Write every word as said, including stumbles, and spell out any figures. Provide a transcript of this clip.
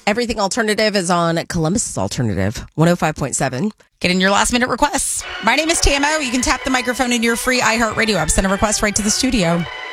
Everything Alternative is on Columbus's Alternative, one oh five point seven. Get in your last minute requests. My name is T M O. You can tap the microphone in your free iHeartRadio app. Send a request right to the studio.